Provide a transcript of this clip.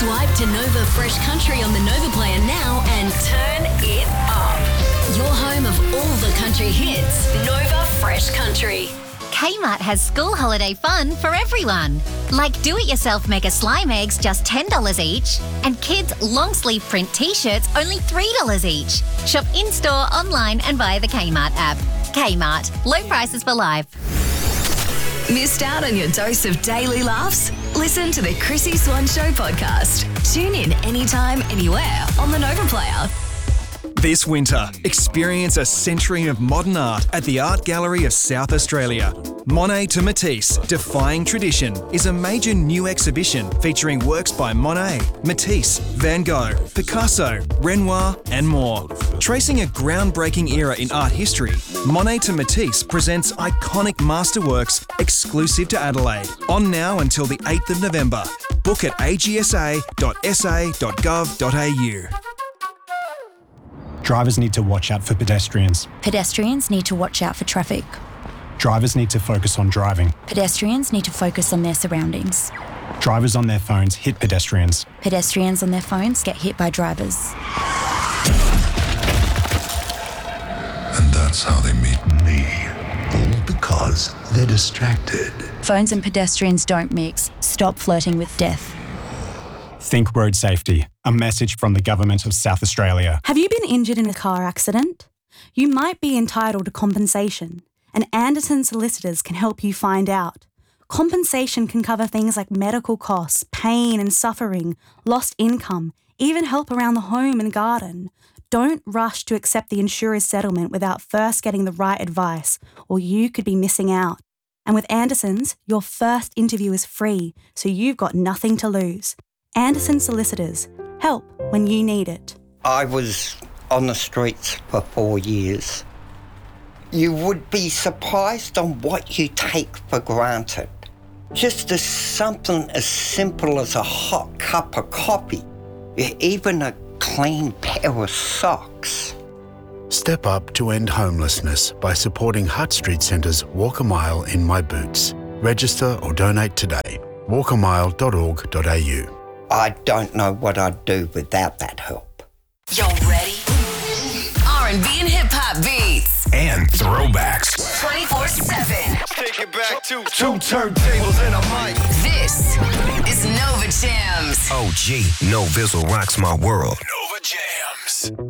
Swipe to Nova Fresh Country on the Nova Player now and turn it up. Your home of all the country hits. Nova Fresh Country. Kmart has school holiday fun for everyone. Like do-it-yourself mega slime eggs, just $10 each. And kids' long-sleeve print T-shirts, only $3 each. Shop in-store, online and via the Kmart app. Kmart. Low prices for life. Missed out on your dose of daily laughs? Listen to the Chrissy Swan Show podcast. Tune in anytime, anywhere on the Nova Player. This winter, experience a century of modern art at the Art Gallery of South Australia. Monet to Matisse, Defying Tradition is a major new exhibition featuring works by Monet, Matisse, Van Gogh, Picasso, Renoir and more. Tracing a groundbreaking era in art history, Monet to Matisse presents iconic masterworks exclusive to Adelaide. On now until the 8th of November. Book at agsa.sa.gov.au. Drivers need to watch out for pedestrians. Pedestrians need to watch out for traffic. Drivers need to focus on driving. Pedestrians need to focus on their surroundings. Drivers on their phones hit pedestrians. Pedestrians on their phones get hit by drivers. And that's how they meet me. All because they're distracted. Phones and pedestrians don't mix. Stop flirting with death. Think road safety. A message from the Government of South Australia. Have you been injured in a car accident? You might be entitled to compensation, and Anderson Solicitors can help you find out. Compensation can cover things like medical costs, pain and suffering, lost income, even help around the home and garden. Don't rush to accept the insurer's settlement without first getting the right advice, or you could be missing out. And with Anderson's, your first interview is free, so you've got nothing to lose. Anderson Solicitors. Help when you need it. I was on the streets for 4 years. You would be surprised on what you take for granted. Just as something as simple as a hot cup of coffee, even a clean pair of socks. Step up to end homelessness by supporting Hutt Street Centre's Walk a Mile in My Boots. Register or donate today. walkamile.org.au. I don't know what I'd do without that help. You're ready? R&B and hip-hop beats. And throwbacks. 24/7. Take it back to two turntables and a mic. This is Nova Jams. OG, No Vizzle rocks my world. Nova Jams.